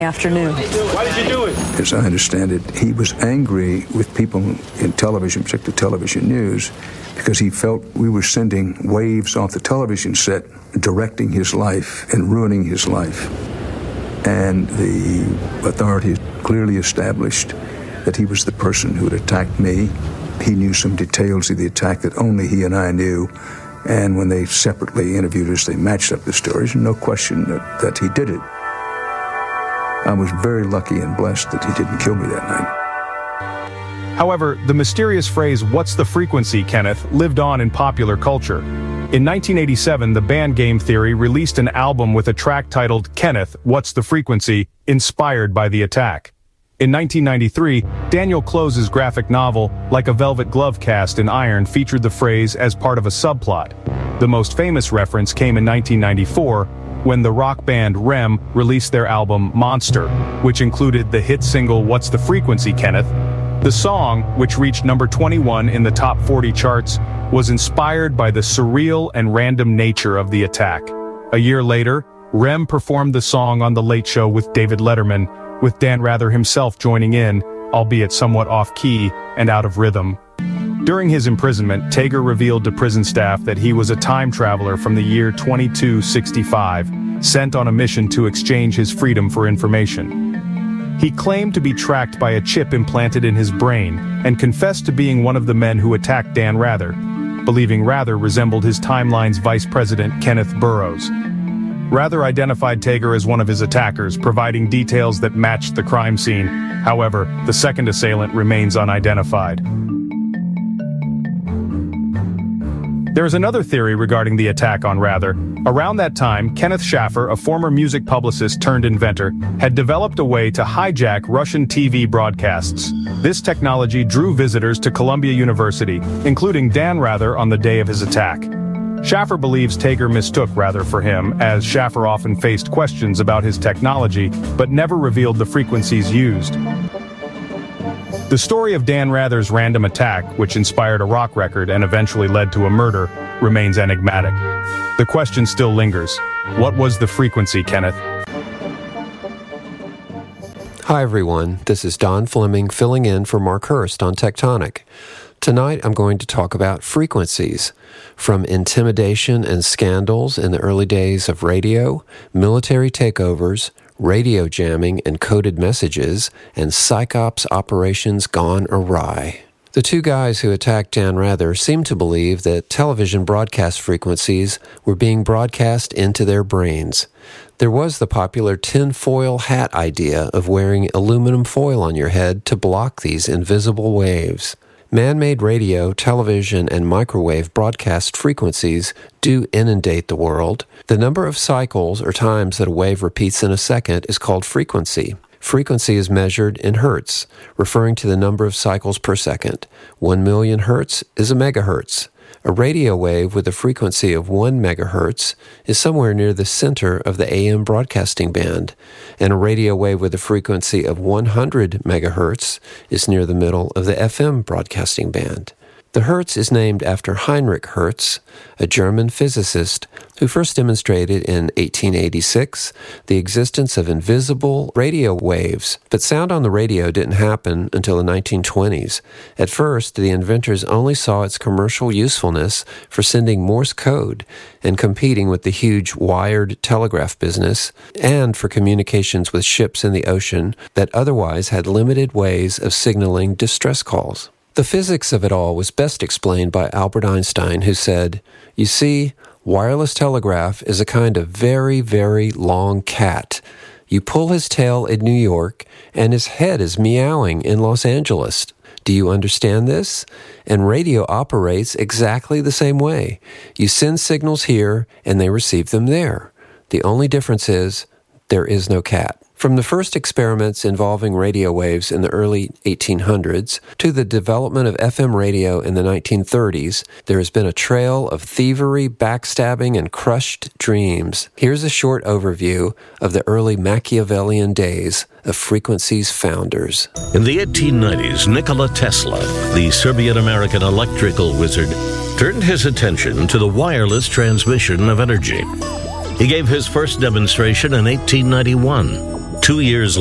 Afternoon. Why did you do it? As I understand it, he was angry with people in television, particularly television news, because he felt we were sending waves off the television set, directing his life and ruining his life. And the authorities clearly established that he was the person who had attacked me. He knew some details of the attack that only he and I knew. And when they separately interviewed us, they matched up the stories, and no question that he did it. I was very lucky and blessed that he didn't kill me that night. However, the mysterious phrase, "What's the frequency, Kenneth?" lived on in popular culture. In 1987, the band Game Theory released an album with a track titled Kenneth, What's the Frequency?, inspired by the attack. In 1993, Daniel Close's graphic novel, Like a Velvet Glove Cast in Iron, featured the phrase as part of a subplot. The most famous reference came in 1994, when the rock band REM released their album Monster, which included the hit single What's the Frequency, Kenneth? The song, which reached number 21 in the top 40 charts, was inspired by the surreal and random nature of the attack. A year later, REM performed the song on The Late Show with David Letterman, with Dan Rather himself joining in, albeit somewhat off-key and out of rhythm. During his imprisonment, Tager revealed to prison staff that he was a time traveler from the year 2265, sent on a mission to exchange his freedom for information. He claimed to be tracked by a chip implanted in his brain and confessed to being one of the men who attacked Dan Rather, believing Rather resembled his timeline's vice president Kenneth Burroughs. Rather identified Tager as one of his attackers, providing details that matched the crime scene. However, the second assailant remains unidentified. There is another theory regarding the attack on Rather. Around that time, Kenneth Schaffer, a former music publicist turned inventor, had developed a way to hijack Russian TV broadcasts. This technology drew visitors to Columbia University, including Dan Rather on the day of his attack. Schaffer believes Tager mistook Rather for him, as Schaffer often faced questions about his technology, but never revealed the frequencies used. The story of Dan Rather's random attack, which inspired a rock record and eventually led to a murder, remains enigmatic. The question still lingers. What was the frequency, Kenneth? Hi everyone, this is Don Fleming filling in for Mark Hurst on Tectonic. Tonight I'm going to talk about frequencies, from intimidation and scandals in the early days of radio, military takeovers, radio jamming and coded messages, and psyops operations gone awry. The two guys who attacked Dan Rather seemed to believe that television broadcast frequencies were being broadcast into their brains. There was the popular tinfoil hat idea of wearing aluminum foil on your head to block these invisible waves. Man-made radio, television, and microwave broadcast frequencies do inundate the world. The number of cycles or times that a wave repeats in a second is called frequency. Frequency is measured in hertz, referring to the number of cycles per second. 1 million hertz is a megahertz. A radio wave with a frequency of 1 megahertz is somewhere near the center of the AM broadcasting band, and a radio wave with a frequency of 100 megahertz is near the middle of the FM broadcasting band. The Hertz is named after Heinrich Hertz, a German physicist who first demonstrated in 1886 the existence of invisible radio waves, but sound on the radio didn't happen until the 1920s. At first, the inventors only saw its commercial usefulness for sending Morse code and competing with the huge wired telegraph business, and for communications with ships in the ocean that otherwise had limited ways of signaling distress calls. The physics of it all was best explained by Albert Einstein, who said, "You see, wireless telegraph is a kind of very, very long cat. You pull his tail in New York, and his head is meowing in Los Angeles. Do you understand this? And radio operates exactly the same way. You send signals here, and they receive them there. The only difference is, there is no cat." From the first experiments involving radio waves in the early 1800s to the development of FM radio in the 1930s, there has been a trail of thievery, backstabbing, and crushed dreams. Here's a short overview of the early Machiavellian days of Frequency's founders. In the 1890s, Nikola Tesla, the Serbian-American electrical wizard, turned his attention to the wireless transmission of energy. He gave his first demonstration in 1891. 2 years